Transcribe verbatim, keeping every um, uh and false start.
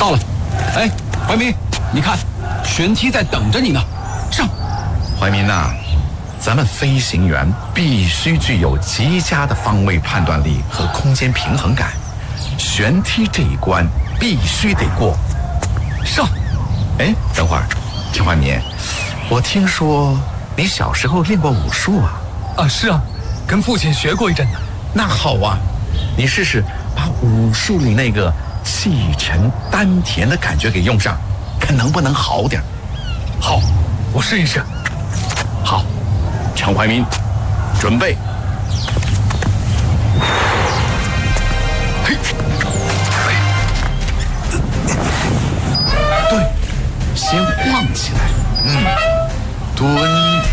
到了。哎，怀民，你看，旋梯在等着你呢。上。 怀民呐、啊，咱们飞行员必须具有极佳的方位判断力和空间平衡感，旋梯这一关必须得过。 上。 哎，等会儿，陈怀民，我听说你小时候练过武术啊？ 啊，是啊，跟父亲学过一阵呢。 那好啊，你试试把武术里那个气沉丹田的感觉给用上，看能不能好点。 好，我试一试。 好，陈怀民，准备。嘿，对，先晃起来，嗯，蹲。